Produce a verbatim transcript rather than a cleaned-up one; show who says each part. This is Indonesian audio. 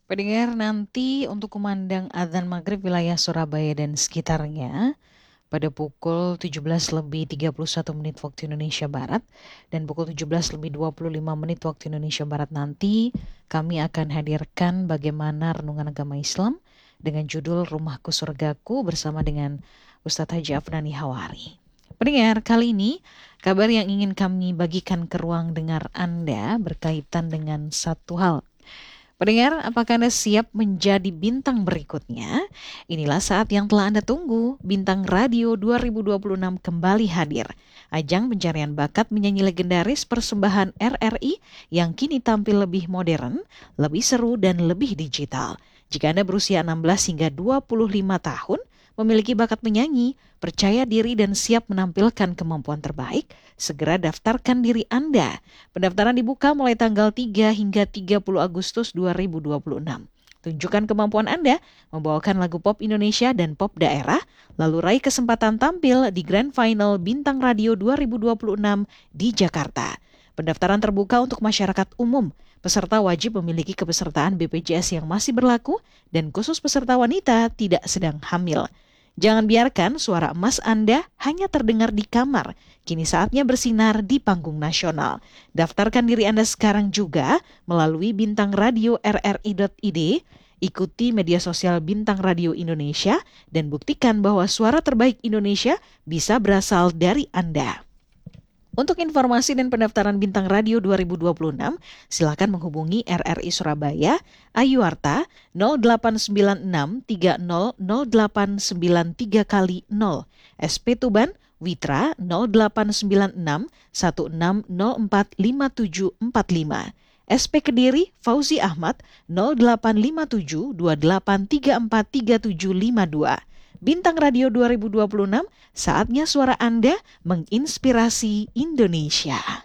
Speaker 1: Pendengar, nanti untuk kumandang adzan maghrib wilayah Surabaya dan sekitarnya pada pukul tujuh belas lebih tiga puluh satu menit waktu Indonesia Barat dan pukul tujuh belas lebih dua puluh lima menit waktu Indonesia Barat nanti kami akan hadirkan bagaimana renungan agama Islam dengan judul Rumahku Surgaku bersama dengan Ustadz Haji Afnani Hawari. Pendengar, kali ini kabar yang ingin kami bagikan ke ruang dengar Anda berkaitan dengan satu hal. Pendengar, apakah Anda siap menjadi bintang berikutnya? Inilah saat yang telah Anda tunggu. Bintang Radio dua ribu dua puluh enam kembali hadir. Ajang pencarian bakat menyanyi legendaris persembahan R R I yang kini tampil lebih modern, lebih seru, dan lebih digital. Jika Anda berusia enam belas hingga dua puluh lima tahun, memiliki bakat menyanyi, percaya diri dan siap menampilkan kemampuan terbaik, segera daftarkan diri Anda. Pendaftaran dibuka mulai tanggal tiga hingga tiga puluh Agustus dua ribu dua puluh enam. Tunjukkan kemampuan Anda membawakan lagu pop Indonesia dan pop daerah, lalu raih kesempatan tampil di Grand Final Bintang Radio dua ribu dua puluh enam di Jakarta. Pendaftaran terbuka untuk masyarakat umum. Peserta wajib memiliki kepesertaan B P J S yang masih berlaku dan khusus peserta wanita tidak sedang hamil. Jangan biarkan suara emas Anda hanya terdengar di kamar. Kini saatnya bersinar di panggung nasional. Daftarkan diri Anda sekarang juga melalui bintang radio r r i dot i d. Ikuti media sosial Bintang Radio Indonesia dan buktikan bahwa suara terbaik Indonesia bisa berasal dari Anda. Untuk informasi dan pendaftaran Bintang Radio dua ribu dua puluh enam, silakan menghubungi R R I Surabaya, Ayuwarta nol delapan sembilan enam tiga nol nol delapan sembilan tiga kali nol, S P Tuban, Witra nol delapan sembilan enam satu enam nol empat lima tujuh empat lima, S P Kediri, Fauzi Ahmad nol delapan lima tujuh dua delapan tiga empat tiga tujuh lima dua. Bintang Radio dua ribu dua puluh enam, saatnya suara Anda menginspirasi Indonesia.